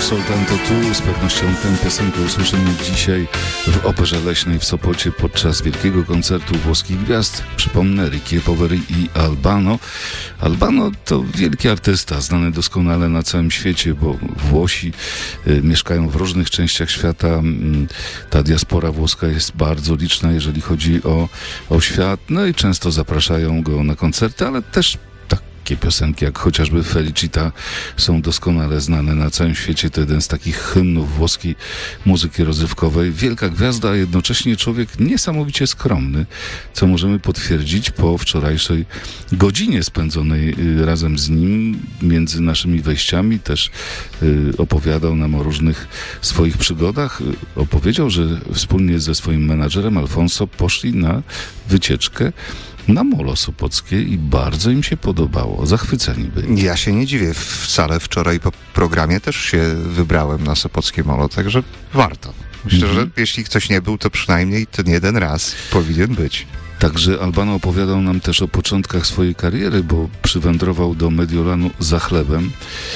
Soltanto Tu. Z pewnością tę piosenkę usłyszymy dzisiaj w Operze Leśnej w Sopocie podczas wielkiego koncertu włoskich gwiazd. Przypomnę, Ricky Poveri i Albano. Albano to wielki artysta, znany doskonale na całym świecie, bo Włosi mieszkają w różnych częściach świata. Ta diaspora włoska jest bardzo liczna, jeżeli chodzi o świat. No i często zapraszają go na koncerty, ale też takie piosenki jak chociażby Felicita są doskonale znane na całym świecie. To jeden z takich hymnów włoskiej muzyki rozrywkowej. Wielka gwiazda, a jednocześnie człowiek niesamowicie skromny, co możemy potwierdzić po wczorajszej godzinie spędzonej razem z nim między naszymi wejściami. Też opowiadał nam o różnych swoich przygodach. Opowiedział, że wspólnie ze swoim menadżerem Alfonso poszli na wycieczkę na Molo Sopockie i bardzo im się podobało. Zachwyceni byli. Ja się nie dziwię. Wcale wczoraj po programie też się wybrałem na Sopockie Molo, także warto. Myślę, że jeśli ktoś nie był, to przynajmniej ten jeden raz powinien być. Także Albano opowiadał nam też o początkach swojej kariery, bo przywędrował do Mediolanu za chlebem.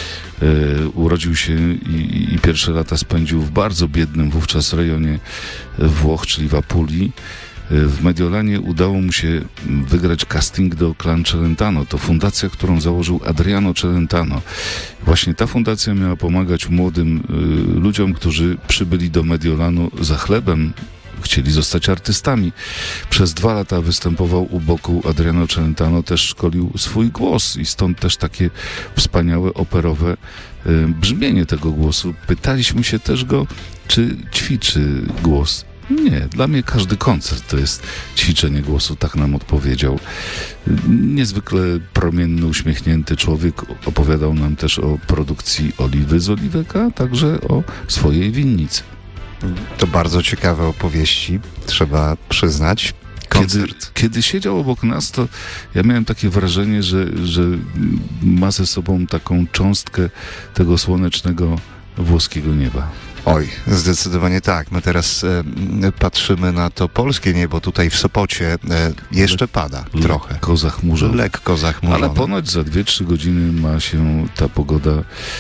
Urodził się i pierwsze lata spędził w bardzo biednym wówczas rejonie Włoch, czyli w Apulii. W Mediolanie udało mu się wygrać casting do Clan Celentano. To fundacja, którą założył Adriano Celentano. Właśnie ta fundacja miała pomagać młodym ludziom, którzy przybyli do Mediolanu za chlebem, chcieli zostać artystami. Przez 2 lata występował u boku Adriano Celentano, też szkolił swój głos i stąd też takie wspaniałe, operowe brzmienie tego głosu. Pytaliśmy się też go, czy ćwiczy głos. Nie, dla mnie każdy koncert to jest ćwiczenie głosu, tak nam odpowiedział. Niezwykle promienny, uśmiechnięty człowiek. Opowiadał nam też o produkcji oliwy z oliwek, a także o swojej winnicy. To bardzo ciekawe opowieści, trzeba przyznać. Kiedy siedział obok nas, to ja miałem takie wrażenie, że ma ze sobą taką cząstkę tego słonecznego włoskiego nieba. Oj, zdecydowanie tak. My teraz patrzymy na to polskie niebo tutaj w Sopocie. Jeszcze pada trochę. Lekko zachmurzone. Lekko zachmurzone. Ale ponoć za 2-3 godziny ma się ta pogoda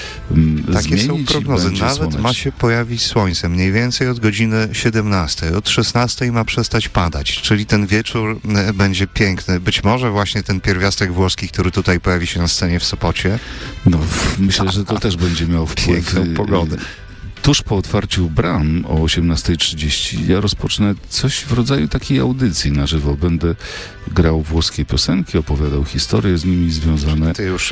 takie zmienić. Są prognozy. Nawet słonecznie. ma się pojawić słońce. Mniej więcej od godziny 17. Od 16 ma przestać padać. Czyli ten wieczór będzie piękny. Być może właśnie ten pierwiastek włoski, który tutaj pojawi się na scenie w Sopocie. No, myślę, że to też będzie miało wpływ. Piękną pogodę. Tuż po otwarciu bram o 18:30 ja rozpocznę coś w rodzaju takiej audycji na żywo. Będę grał włoskie piosenki, opowiadał historie z nimi związane. Ty już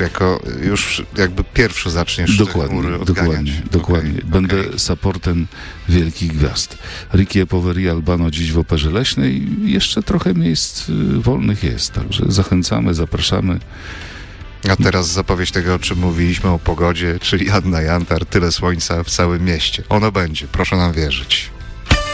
jakby pierwszy zaczniesz Dokładnie. Okay. Będę supportem wielkich gwiazd. Ricky Poveri, Albano dziś w Operze Leśnej. Jeszcze trochę miejsc wolnych jest, także zachęcamy, zapraszamy. A teraz zapowiedź tego, o czym mówiliśmy, o pogodzie, czyli Anna Jantar, tyle słońca w całym mieście. Ono będzie, proszę nam wierzyć.